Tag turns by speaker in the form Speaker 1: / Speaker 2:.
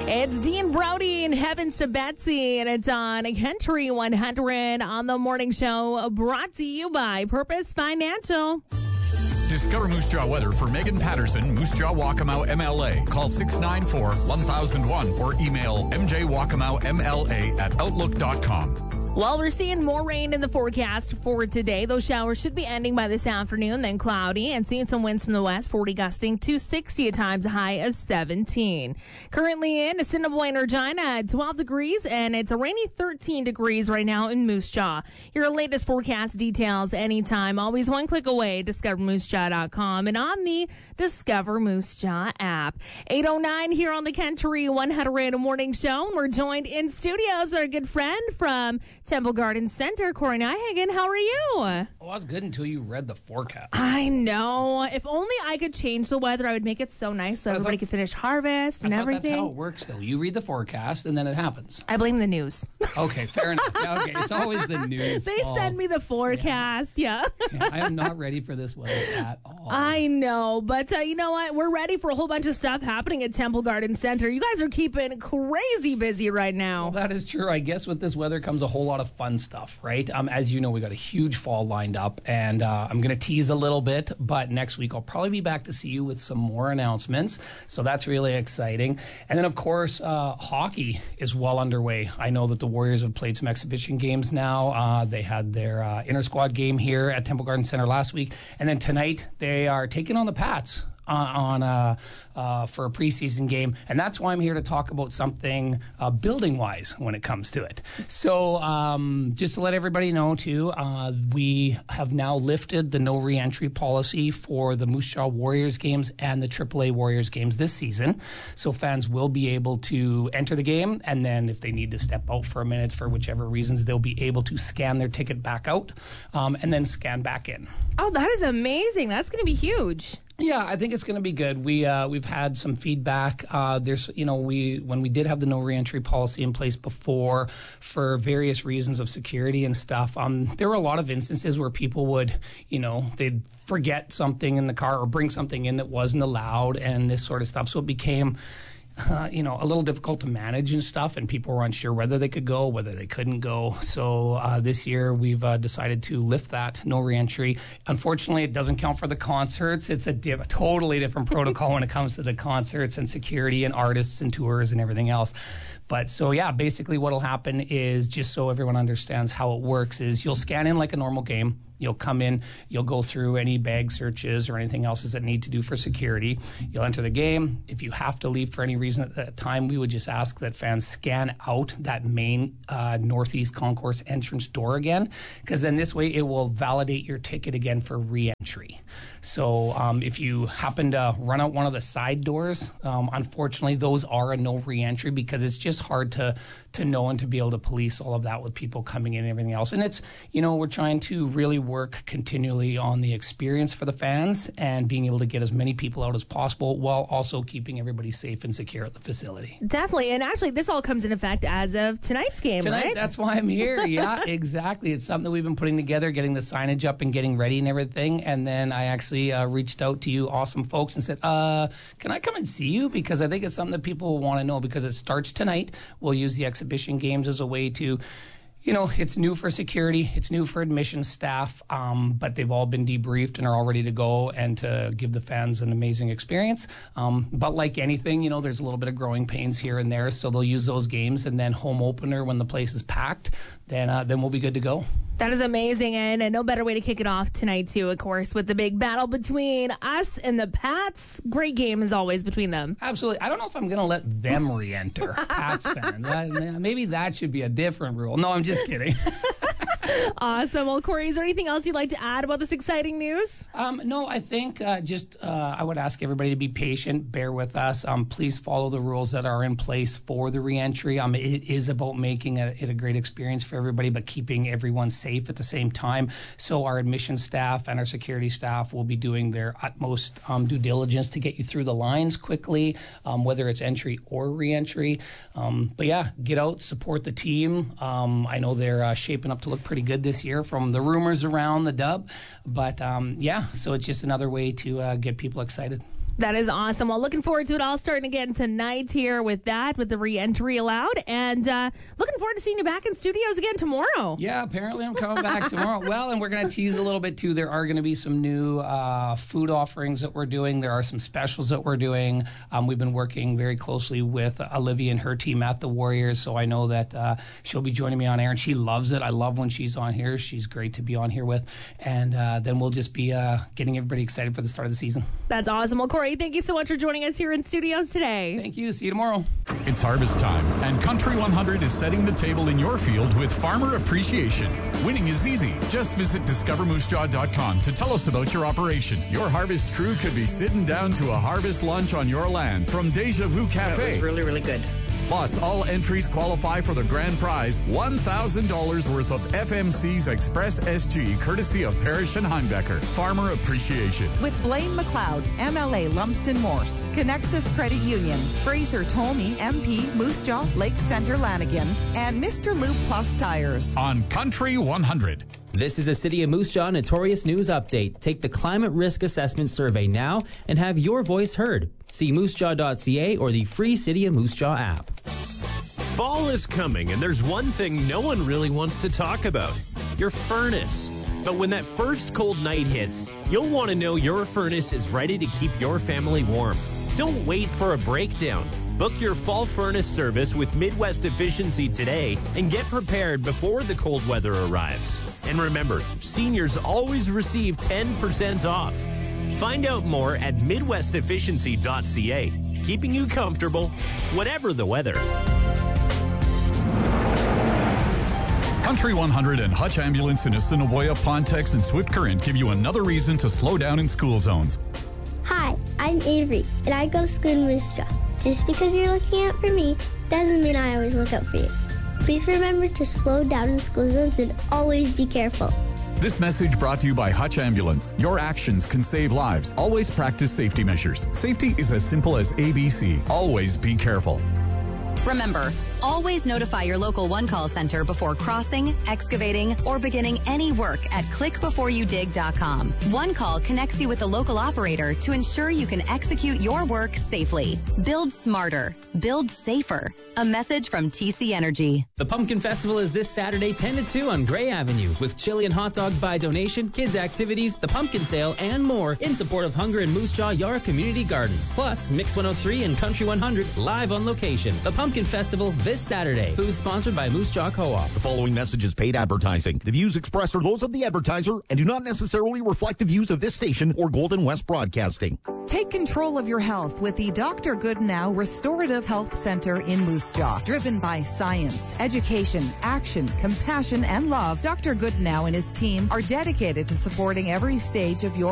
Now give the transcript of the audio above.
Speaker 1: It's Dean Brody and Heavens to Betsy, and it's on Country 100 on the morning show, brought to you by Purpose Financial.
Speaker 2: Discover Moose Jaw weather for Megan Patterson, Moose Jaw Waccamaw MLA. Call 694-1001 or email mjwackamowmla@outlook.com.
Speaker 1: Well, we're seeing more rain in the forecast for today. Those showers should be ending by this afternoon, then cloudy, and seeing some winds from the west, 40 gusting to 60 at times, a high of 17. Currently in Assiniboine, Regina at 12 degrees, and it's a rainy 13 degrees right now in Moose Jaw. Your latest forecast details anytime, always one click away, discovermoosejaw.com, and on the Discover Moose Jaw app. 8:09 here on the Country 100 Morning Show. We're joined in studios by our good friend from Temple Garden Center, Corey Nyhagen. How are you?
Speaker 3: Oh, I was good until you read the forecast.
Speaker 1: I know. If only I could change the weather, I would make it so nice so everybody could finish harvest and everything.
Speaker 3: That's how it works, though. You read the forecast, and then it happens.
Speaker 1: I blame the news.
Speaker 3: Okay, fair enough. Yeah, okay, it's always the news.
Speaker 1: They send me the forecast, yeah.
Speaker 3: I am not ready for this weather at all.
Speaker 1: I know, but you know what? We're ready for a whole bunch of stuff happening at Temple Garden Center. You guys are keeping crazy busy right now.
Speaker 3: Well, that is true. I guess with this weather comes a whole lot of fun stuff, right? As you know, we got a huge fall lined up, and I'm going to tease a little bit, but next week I'll probably be back to see you with some more announcements, so that's really exciting. And then, of course, hockey is well underway. I know that the Warriors have played some exhibition games now. They had their inter-squad game here at Temple Garden Center last week, and then tonight they are taking on the Pats for a preseason game, and that's why I'm here to talk about something building-wise when it comes to it. So just to let everybody know, too, we have now lifted the no re-entry policy for the Moose Jaw Warriors games and the AAA Warriors games this season. So fans will be able to enter the game, and then if they need to step out for a minute for whichever reasons, they'll be able to scan their ticket back out and then scan back in.
Speaker 1: Oh, that is amazing. That's going to be huge.
Speaker 3: Yeah, I think it's going to be good. We've had some feedback. When we did have the no reentry policy in place before for various reasons of security and stuff, there were a lot of instances where people would, they'd forget something in the car or bring something in that wasn't allowed and this sort of stuff. So it became a little difficult to manage and stuff, and people were unsure whether they could go, whether they couldn't go. So this year we've decided to lift that no reentry. Unfortunately, it doesn't count for the concerts. It's a totally different protocol when it comes to the concerts and security and artists and tours and everything else. But so, yeah, basically what'll happen is, just so everyone understands how it works, is you'll scan in like a normal game. You'll come in, you'll go through any bag searches or anything else that need to do for security. You'll enter the game. If you have to leave for any reason at that time, we would just ask that fans scan out that main northeast concourse entrance door again, because then this way it will validate your ticket again for re-entry. So if you happen to run out one of the side doors, unfortunately, those are a no re-entry, because it's just hard to know and to be able to police all of that with people coming in and everything else. And it's, we're trying to really work continually on the experience for the fans and being able to get as many people out as possible while also keeping everybody safe and secure at the facility.
Speaker 1: Definitely. And actually, this all comes in effect as of tonight's game, right?
Speaker 3: That's why I'm here. Yeah, exactly. It's something that we've been putting together, getting the signage up and getting ready and everything. And then I actually reached out to you awesome folks and said, can I come and see you? Because I think it's something that people will want to know, because it starts tonight. We'll use the exhibition games as a way to, it's new for security, it's new for admission staff, but they've all been debriefed and are all ready to go and to give the fans an amazing experience. But like anything, there's a little bit of growing pains here and there, so they'll use those games, and then home opener when the place is packed, then we'll be good to go.
Speaker 1: That is amazing, and no better way to kick it off tonight, too, of course, with the big battle between us and the Pats. Great game, as always, between them.
Speaker 3: Absolutely. I don't know if I'm going to let them re-enter, Pats fans. Maybe that should be a different rule. No, I'm just kidding.
Speaker 1: Awesome. Well, Corey, is there anything else you'd like to add about this exciting news?
Speaker 3: No, I think I would ask everybody to be patient, bear with us. Please follow the rules that are in place for the re-entry. It is about making it a great experience for everybody, but keeping everyone safe at the same time. So our admission staff and our security staff will be doing their utmost due diligence to get you through the lines quickly, whether it's entry or re-entry. But yeah, get out, support the team. I know they're shaping up to look pretty good this year from the rumors around the dub. But so it's just another way to get people excited.
Speaker 1: That is awesome. Well, looking forward to it all starting again tonight here with the re-entry allowed. And looking forward to seeing you back in studios again tomorrow.
Speaker 3: Yeah, apparently I'm coming back tomorrow. Well, and we're going to tease a little bit too. There are going to be some new food offerings that we're doing. There are some specials that we're doing. We've been working very closely with Olivia and her team at the Warriors, so I know that she'll be joining me on air, and she loves it. I love when she's on here. She's great to be on here with. And then we'll just be getting everybody excited for the start of the season.
Speaker 1: That's awesome. Well, Corey, thank you so much for joining us here in studios today.
Speaker 3: Thank you. See you tomorrow.
Speaker 2: It's harvest time, and Country 100 is setting the table in your field with Farmer Appreciation. Winning is easy. Just visit discovermoosejaw.com to tell us about your operation. Your harvest crew could be sitting down to a harvest lunch on your land from Deja Vu Cafe.
Speaker 4: It was really, really good.
Speaker 2: Plus, all entries qualify for the grand prize, $1,000 worth of FMC's Express SG, courtesy of Parrish and Heimbecker. Farmer Appreciation.
Speaker 5: With Blaine McLeod, MLA Lumsden Morse, Connexus Credit Union, Fraser Tolmie, MP, Moose Jaw, Lake Center Lanigan, and Mr. Lube Plus Tires.
Speaker 2: On Country 100.
Speaker 6: This is a City of Moose Jaw Notorious News Update. Take the Climate Risk Assessment Survey now and have your voice heard. See moosejaw.ca or the free City of Moose Jaw app.
Speaker 7: Fall is coming, and there's one thing no one really wants to talk about: your furnace. But when that first cold night hits, you'll want to know your furnace is ready to keep your family warm. Don't wait for a breakdown. Book your fall furnace service with Midwest Efficiency today and get prepared before the cold weather arrives. And remember, seniors always receive 10% off. Find out more at midwestefficiency.ca. Keeping you comfortable, whatever the weather.
Speaker 2: Country 100 and Hutch Ambulance in Assiniboia, Pontex, and Swift Current give you another reason to slow down in school zones.
Speaker 8: Hi, I'm Avery, and I go to school in Moose Jaw. Just because you're looking out for me doesn't mean I always look out for you. Please remember to slow down in school zones and always be careful.
Speaker 2: This message brought to you by Hutch Ambulance. Your actions can save lives. Always practice safety measures. Safety is as simple as ABC. Always be careful.
Speaker 9: Remember, always notify your local One Call Center before crossing, excavating, or beginning any work at clickbeforeyoudig.com. One Call connects you with the local operator to ensure you can execute your work safely. Build smarter. Build safer. A message from TC Energy.
Speaker 6: The Pumpkin Festival is this Saturday 10 to 2 on Gray Avenue with chili and hot dogs by donation, kids activities, the pumpkin sale, and more in support of Hunger and Moose Jaw Yara Community Gardens. Plus, Mix 103 and Country 100 live on location. The Pumpkin Festival this Saturday. Food sponsored by Moose Jaw Co-op.
Speaker 10: The following message is paid advertising. The views expressed are those of the advertiser and do not necessarily reflect the views of this station or Golden West Broadcasting.
Speaker 5: Take control of your health with the Dr. Goodnow Restorative Health Center in Moose Jaw. Driven by science, education, action, compassion, and love, Dr. Goodnow and his team are dedicated to supporting every stage of your